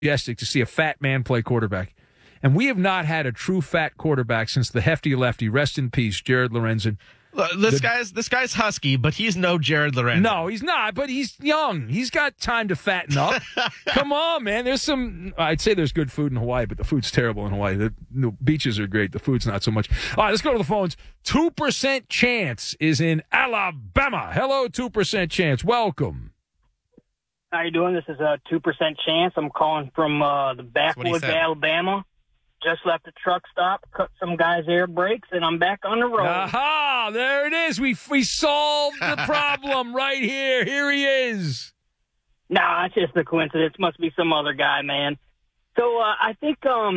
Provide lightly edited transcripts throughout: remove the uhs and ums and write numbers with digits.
enthusiastic to see a fat man play quarterback. And we have not had a true fat quarterback since the hefty lefty, rest in peace, Jared Lorenzen. This guy's husky, but he's no Jared Lorenzen. No, he's not, but he's young. He's got time to fatten up. Come on, man. I'd say there's good food in Hawaii, but the food's terrible in Hawaii. The beaches are great. The food's not so much. All right, let's go to the phones. 2% Chance is in Alabama. Hello, 2% Chance. Welcome. How you doing? This is a 2% Chance. I'm calling from the backwoods of Alabama. Just left a truck stop, cut some guy's air brakes, and I'm back on the road. Aha! There it is. We solved the problem right here. Here he is. Nah, it's just a coincidence. Must be some other guy, man. So I think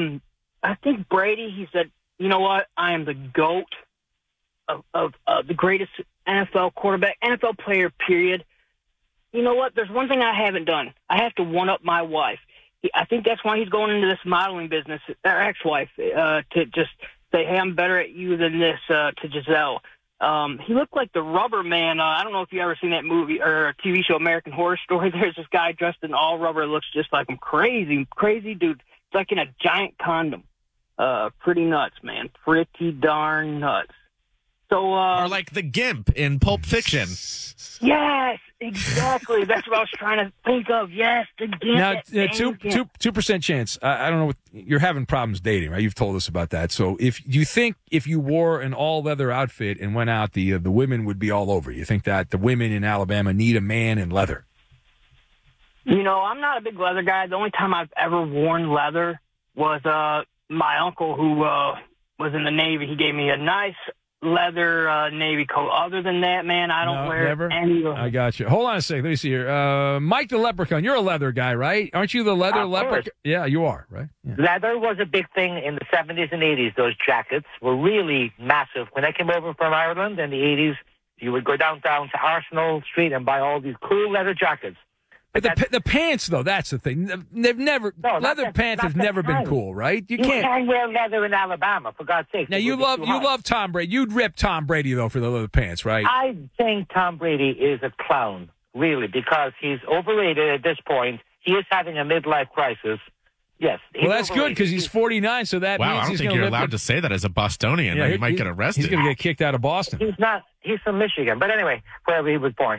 Brady. He said, "You know what? I am the GOAT of the greatest NFL quarterback, NFL player. Period." You know what? There's one thing I haven't done. I have to one up my wife. I think that's why he's going into this modeling business, our ex-wife, to just say, hey, I'm better at you than this, to Giselle. He looked like the Rubber Man. I don't know if you ever seen that movie or TV show, American Horror Story. There's this guy dressed in all rubber, looks just like him. Crazy dude. It's like in a giant condom. Pretty nuts, man. Pretty darn nuts. So, or like the Gimp in Pulp Fiction. Yes, exactly. That's what I was trying to think of. Yes, the Gimp. Now, 2% Chance. I don't know. You're having problems dating, right? You've told us about that. So, if you wore an all leather outfit and went out, the women would be all over you. Think that the women in Alabama need a man in leather? You know, I'm not a big leather guy. The only time I've ever worn leather was my uncle who was in the Navy. He gave me a nice leather Navy coat. Other than that, man, I don't wear any of them. I got you. Hold on a second. Let me see here. Mike the Leprechaun, you're a leather guy, right? Aren't you the leather leprechaun? Yeah, you are, right? Yeah. Leather was a big thing in the 70s and 80s. Those jackets were really massive. When I came over from Ireland in the 80s, you would go downtown to Arsenal Street and buy all these cool leather jackets. But the pants, though, that's the thing. Leather pants have never been cool, right? You can't wear leather in Alabama, for God's sake. Now, you love Tom Brady. You'd rip Tom Brady, though, for the leather pants, right? I think Tom Brady is a clown, really, because he's overrated at this point. He is having a midlife crisis. Yes. Well, that's good because he's 49, so that means I don't think you're allowed to say that as a Bostonian. Yeah, he might get arrested. He's going to get kicked out of Boston. He's not. He's from Michigan. But anyway, wherever he was born.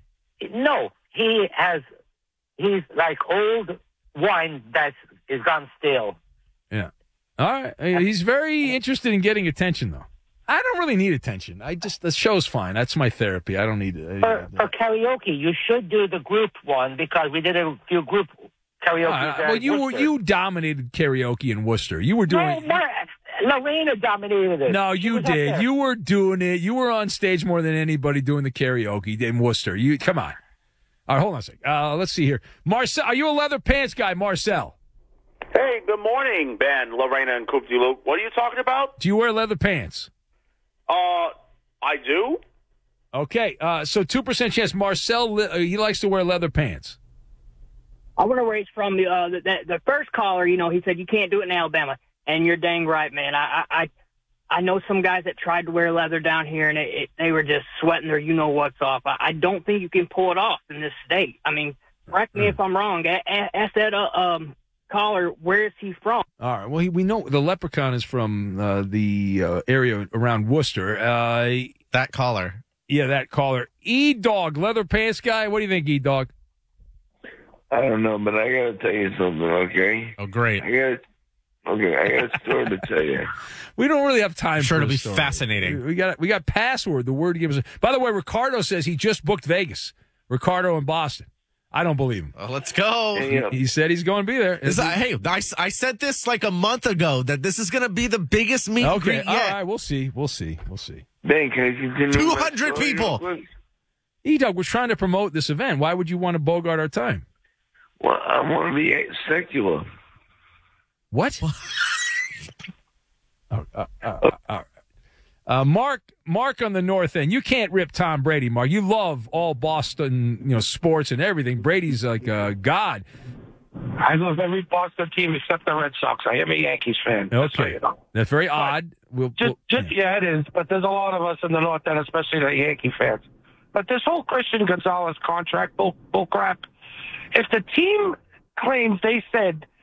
He's like old wine that is gone stale. Yeah. All right. He's very interested in getting attention, though. I don't really need attention. The show's fine. That's my therapy. I don't need it. For karaoke, you should do the group one because we did a few group karaoke. Well, you dominated karaoke in Worcester. You were doing. No, Lorena dominated it. No, you did. You were doing it. You were on stage more than anybody doing the karaoke in Worcester. Come on. All right, hold on a second. Let's see here. Marcel, are you a leather pants guy, Marcel? Hey, good morning, Ben, Lorena, and Coop Luke. What are you talking about? Do you wear leather pants? I do. Okay, so 2% Chance. Marcel, he likes to wear leather pants. I want to raise from the first caller. You know, he said you can't do it in Alabama, and you're dang right, man. I know some guys that tried to wear leather down here, and they were just sweating their you-know-what's off. I don't think you can pull it off in this state. I mean, correct me if I'm wrong. Ask that caller, where is he from? All right. Well, we know the Leprechaun is from the area around Worcester. That caller. Yeah, that caller. E-Dog, leather pants guy. What do you think, E-Dog? I don't know, but I got to tell you something, okay? Oh, great. I got a story to tell you. We don't really have time. I'm sure for it'll be story. Fascinating. We got Password. The word gives us. By the way, Ricardo says he just booked Vegas. Ricardo in Boston. I don't believe him. Let's go. He said he's going to be there. I said this like a month ago that this is going to be the biggest meet and greet yet. All right, we'll see. Ben, can I continue? 200 people. E-Dog, we're trying to promote this event. Why would you want to bogart our time? Well, I want to be secular. What? Mark on the north end. You can't rip Tom Brady, Mark. You love all Boston, sports and everything. Brady's like a god. I love every Boston team except the Red Sox. I am a Yankees fan. Okay, so you know. That's very odd. Yeah, it is. But there's a lot of us in the north end, especially the Yankee fans. But this whole Christian Gonzalez contract bull crap. If the team claims they said